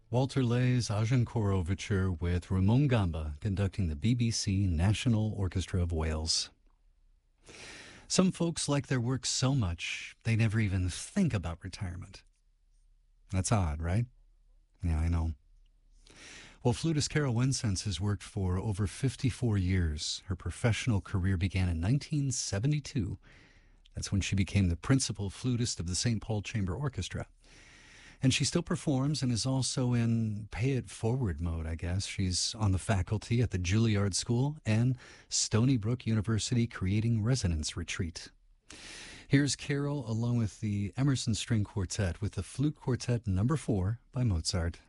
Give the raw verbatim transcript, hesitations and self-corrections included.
Walter Lay's Agincourt Overture with Ramon Gamba conducting the B B C National Orchestra of Wales. Some folks like their work so much they never even think about retirement. That's odd, right? Yeah, I know. Well, flutist Carol Winsense has worked for over fifty-four years. Her professional career began in nineteen seventy-two. That's when she became the principal flutist of the Saint Paul Chamber Orchestra. And she still performs and is also in pay-it-forward mode, I guess. She's on the faculty at the Juilliard School and Stony Brook University Creating Resonance Retreat. Here's Carol along with the Emerson String Quartet with the Flute Quartet number four by Mozart.